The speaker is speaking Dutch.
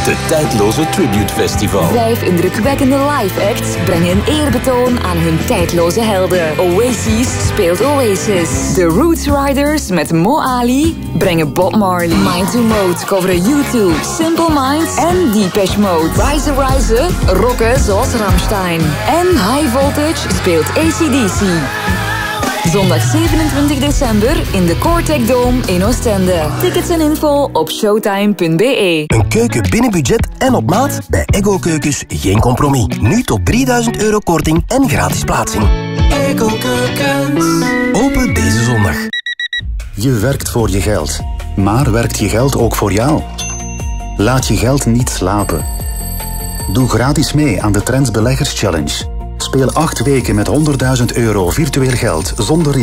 De tijdloze Tribute Festival. 5 indrukwekkende live acts brengen een eerbetoon aan hun tijdloze helden. Oasis speelt Oasis. The Roots Riders met Mo Ali brengen Bob Marley. Mind to Mode coveren U2, Simple Minds en Depeche Mode. Rise, rocken zoals Rammstein. En High Voltage speelt AC/DC. Zondag 27 december in de Cortec Dome in Oostende. Tickets en info op showtime.be. Een keuken binnen budget en op maat? Bij Ego Keukens geen compromis. Nu tot €3000 korting en gratis plaatsing. Ego Keukens. Open deze zondag. Je werkt voor je geld. Maar werkt je geld ook voor jou? Laat je geld niet slapen. Doe gratis mee aan de Trends Beleggers Challenge. Speel 8 weken met €100.000 virtueel geld zonder risico.